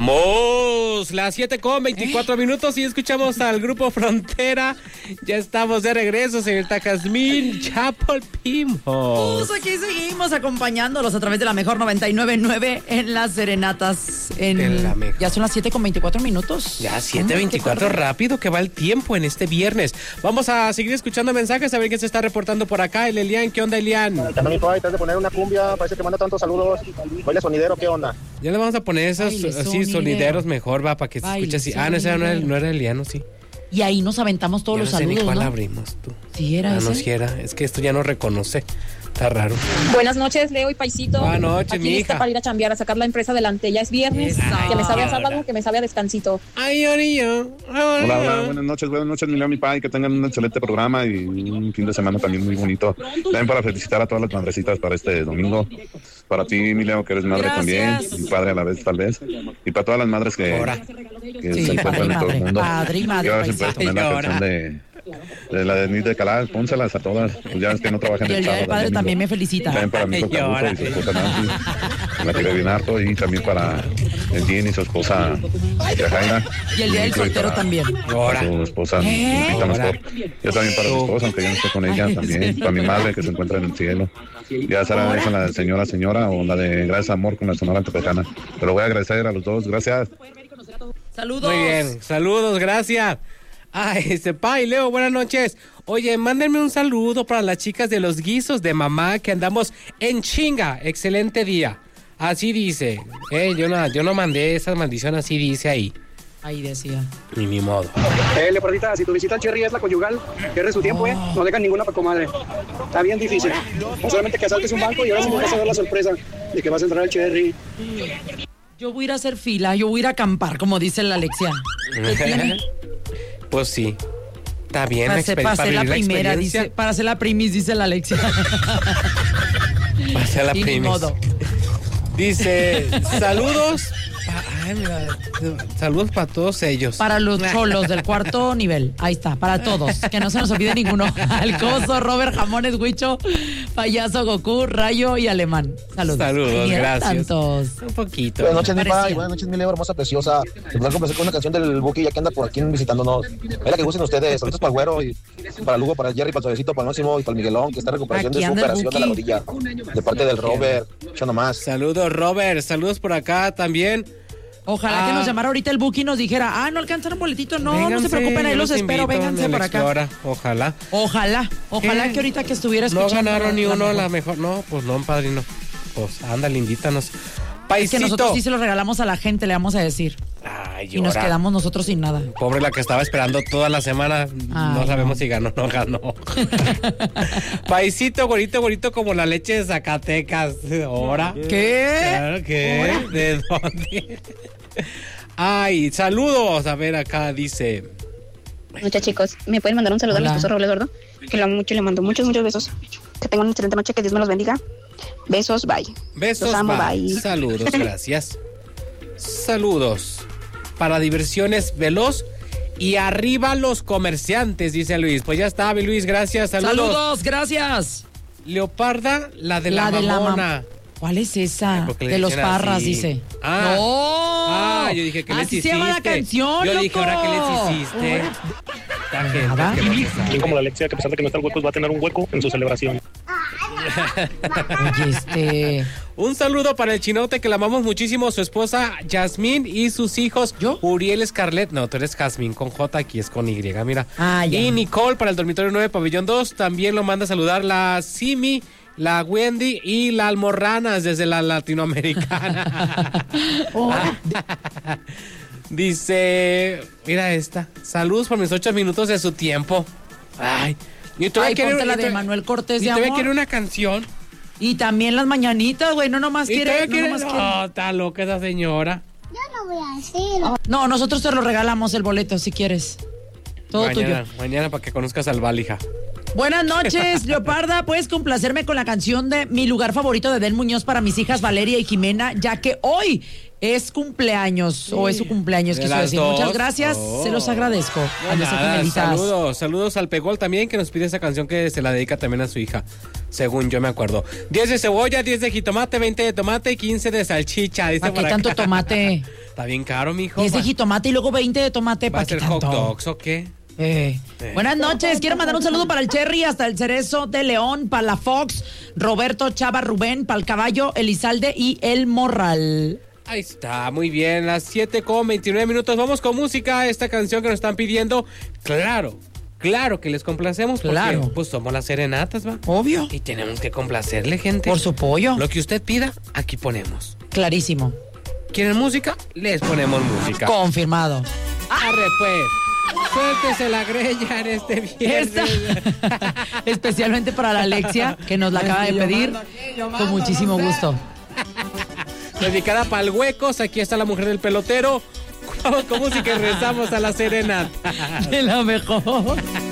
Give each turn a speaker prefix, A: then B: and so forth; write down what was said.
A: Vamos, las 7:24 y escuchamos al Grupo Frontera. Ya estamos de regreso, señorita Jazmín Chapolpimo.
B: Pues aquí seguimos acompañándolos a través de la mejor 99.9 en las serenatas. Ya son las 7:24.
A: Ya 7:24, rápido que va el tiempo en este viernes. Vamos a seguir escuchando mensajes, a ver quién se está reportando por acá. El Elian, ¿qué onda, Elian?
C: También te has de poner una cumbia, parece que manda tantos saludos. Baile sonidero, ¿qué onda?
A: Ya le vamos a poner esos así sonideros mejor, va, para que se escuche así. Ah, no, ese no era Eliano, sí.
B: Y ahí nos aventamos todos los saludos,
A: ¿no? No sé ni cuál
B: ¿no?
A: abrimos, tú.
B: Sí, era ese.
A: No, sí era. Es que esto ya no reconoce. Está raro.
D: Buenas noches, Leo y Paisito.
A: Buenas noches,
D: aquí
A: mija.
D: lista para ir a chambear, a sacar la empresa adelante. Ya es viernes. Que me sabe a sábado, que me sabe a descansito.
A: Ay, Orillo.
E: Hola, buenas noches, mi Leo, mi Pai, que tengan un excelente programa y un fin de semana también muy bonito. También para felicitar a todas las madrecitas para este domingo. Para ti, mi Leo, que eres madre también, y padre a la vez, tal vez. Y para todas las madres que se encuentran en todo el mundo.
B: Padre y madre.
E: Y ahora se puede poner la canción de la de Nid de Calá, pónselas a todas. Pues ya es que no trabajan
B: y el día del padre también me felicita.
E: También para mi hijo Caruso y su esposa Nancy, la quiere bien harto, y también para el Jean y su esposa Jaina.
B: Y el día del soltero también.
E: Para su esposa Lupita Mastor. Yo también para su esposa, aunque yo no esté con ella, también. Para mi madre que se encuentra en el cielo. Ya será esa la de señora o la de Gracias Amor con la Sonora Tepejana. Pero voy a agradecer a los dos, gracias.
B: Saludos.
A: Muy bien, saludos, gracias. Ay, Pai, Leo, buenas noches. Oye, mándenme un saludo para las chicas de los guisos de mamá que andamos en chinga. Excelente día. Así dice. Yo no mandé esa maldición, así dice ahí.
B: Ahí decía.
A: Ni modo.
C: Leopardita, si tu visita al Cherry es la conyugal, pierde su tiempo, no dejan ninguna para comadre. Está bien difícil. No solamente que asaltes un banco y ahora sí me vas a dar la sorpresa de que vas a entrar al Cherry.
B: Yo voy a ir a hacer fila, yo voy a ir a acampar, como dice la Alexia. ¿Qué tiene?
A: Pues sí. Está bien.
B: Para hacer la primera, dice. Para hacer la primis, dice la Alexia.
A: Para hacer la primis. Modo. Dice, saludos. Ay, mira, saludos para todos ellos.
B: Para los cholos del cuarto nivel. Ahí está, para todos. Que no se nos olvide ninguno. Alcoso, Robert, Jamones, Huicho, Payaso, Goku, Rayo y Alemán. Saludos.
A: Saludos, gracias.
B: Tantos.
A: Un poquito.
C: Buenas noches, mi Pai. Buenas noches, mi Leo, hermosa, preciosa. Se pueden complacer con una canción del Buki, ya que anda por aquí visitándonos. Es la que gusten ustedes. Saludos para el Güero, y para Lugo, para el Jerry, para el Suavecito, para el Máximo y para el Miguelón, que está en recuperación de su operación de la rodilla. De parte del Robert. Yo nomás.
A: Saludos, Robert. Saludos por acá también.
B: Ojalá que nos llamara ahorita el Buki y nos dijera, no alcanzaron boletito, no se preocupen, ahí los espero, vénganse por acá.
A: Ojalá
B: que ahorita que estuviera escuchando.
A: No ganaron ni uno, la mejor. No, pues no, padrino. Pues ándale, invítanos. Paisito.
B: Es que nosotros sí se lo regalamos a la gente, le vamos a decir.
A: Ay,
B: y nos quedamos nosotros sin nada.
A: Pobre la que estaba esperando toda la semana. No sabemos si ganó o no ganó. Paisito, güerito como la leche de Zacatecas. ¿Ahora?
B: ¿Qué?
A: ¿Qué? ¿Ahora? ¿De dónde? Ay, saludos. A ver, acá dice.
D: Muchas chicos, ¿me pueden mandar un saludo a mi esposo Robles Gordo? Que lo amo mucho y le mando muchos besos. Que tengan una excelente noche, que Dios me los bendiga. Besos, bye.
A: Besos, los amo, bye. Saludos, gracias. Saludos. Para diversiones veloz y arriba los comerciantes, dice Luis. Pues ya está, Luis, gracias.
B: Saludos, gracias.
A: Leoparda, la de la mamona.
B: ¿Cuál es esa? De los Parras, así dice.
A: No. Yo dije, ¿qué les hiciste?
B: Así se llama la canción,
A: Yo
B: loco.
A: dije, ¿ahora qué les hiciste?
C: Quien como la Alexia, que a pesar de que no está el hueco, va a tener un hueco en su celebración.
B: Oye,
A: Un saludo para el chinote, que la amamos muchísimo, su esposa Jazmín y sus hijos.
B: ¿Yo?
A: Uriel Scarlett, no, tú eres Jazmín con J, aquí es con Y, mira.
B: Ya.
A: Y Nicole para el dormitorio 9, pabellón 2, también lo manda a saludar la Simi, la Wendy y la Almorranas desde la Latinoamericana. Dice, mira esta, saludos por mis 8 minutos de su tiempo. Ay, y
B: ponte la de Manuel Cortés de amor.
A: Y te quiere una canción.
B: Y también las mañanitas, güey, no nomás quiere.
A: No, está loca esa señora.
F: Yo no voy a decir.
B: No, nosotros te lo regalamos el boleto si quieres. Todo tuyo.
A: Mañana para que conozcas al Valija.
B: Buenas noches, Leoparda. ¿Puedes complacerme con la canción de Mi lugar favorito de Del Muñoz para mis hijas Valeria y Jimena, ya que hoy es cumpleaños, o es su cumpleaños, quiso decir.
A: Dos.
B: Muchas gracias, se los agradezco.
A: Saludos al Pegol también, que nos pide esa canción que se la dedica también a su hija, según yo me acuerdo. 10 de cebolla, 10 de jitomate, 20 de tomate y 15 de salchicha. Dice
B: ¿Para qué tanto tomate?
A: Está bien caro, mijo.
B: 10 de jitomate y luego 20 de tomate.
A: ¿Va a
B: ¿Para qué
A: ser hot
B: tanto?
A: dogs o qué?
B: Buenas noches, quiero mandar un saludo para el Cherry, hasta el Cerezo de León, para la Fox, Roberto, Chava, Rubén, para el Caballo, Elizalde y el Morral.
A: Ahí está, muy bien, las 7:29. Vamos con música, esta canción que nos están pidiendo. Claro que les complacemos,
B: claro,
A: porque pues somos las serenatas, ¿va?
B: Obvio.
A: Y tenemos que complacerle, gente.
B: Por su pollo.
A: Lo que usted pida, aquí ponemos.
B: Clarísimo.
A: ¿Quieren música? Les ponemos música.
B: Confirmado.
A: Arre, pues. Suéltese la greña en este viernes.
B: Especialmente para la Alexia, que nos la acaba de pedir con muchísimo gusto.
A: Dedicada para el Huecos, aquí está la mujer del pelotero. Vamos con música y rezamos a la serenata.
B: De la mejor.